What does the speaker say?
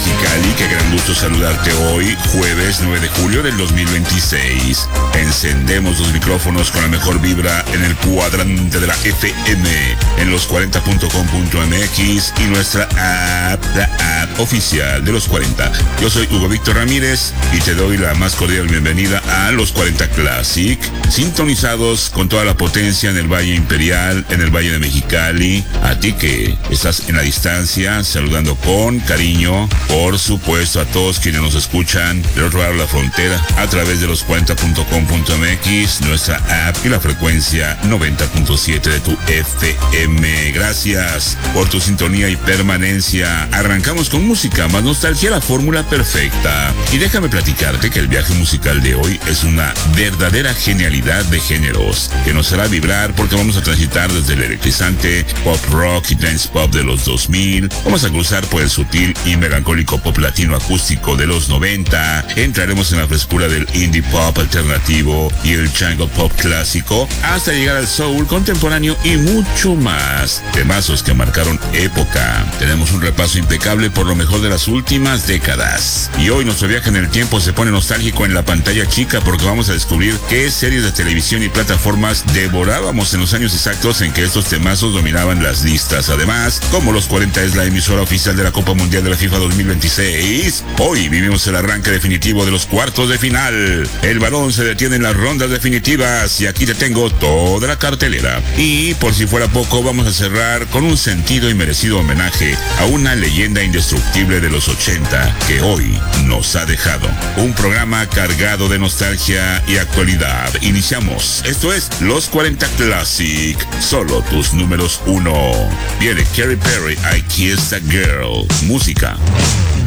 Mexicali, qué gran gusto saludarte hoy, jueves 9 de julio del 2026. Encendemos los micrófonos con la mejor vibra en el cuadrante de la FM, en los 40.com.mx y nuestra app, la app oficial de los 40. Yo soy Hugo Víctor Ramírez y te doy la más cordial bienvenida a los 40 Classic, sintonizados con toda la potencia en el Valle Imperial, en el Valle de Mexicali. A ti que estás en la distancia, saludando con cariño, por supuesto, a todos quienes nos escuchan del otro lado de la frontera a través de los 40.com.mx, nuestra app y la frecuencia 90.7 de tu FM. Gracias por tu sintonía y permanencia. Arrancamos con música, más nostalgia, la fórmula perfecta. Y déjame platicarte que el viaje musical de hoy es una verdadera genialidad de géneros que nos hará vibrar, porque vamos a transitar desde el electrizante pop rock y dance pop de los 2000, vamos a cruzar por el sutil y melancólico pop latino acústico de los 90, entraremos en la frescura del indie pop alternativo y el jungle pop clásico, hasta llegar al soul contemporáneo y mucho más. Temazos que marcaron época. Tenemos un repaso impecable por lo mejor de las últimas décadas. Y hoy nuestro viaje en el tiempo se pone nostálgico en la pantalla chica, porque vamos a descubrir qué series de televisión y plataformas devorábamos en los años exactos en que estos temazos dominaban las listas. Además, como los 40 es la emisora oficial de la Copa Mundial de la FIFA 2026, hoy vivimos el arranque definitivo de los cuartos de final. El balón se detiene en las rondas definitivas y aquí te tengo toda la cartelera. Y por si fuera poco, vamos a cerrar con un sentido y merecido homenaje a una leyenda indestructible de los 80 que hoy nos ha dejado. Un programa cargado de nostalgia y actualidad. Iniciamos. Esto es Los 40 Classic, solo tus números 1. Viene Katy Perry, I Kissed a Girl. Música.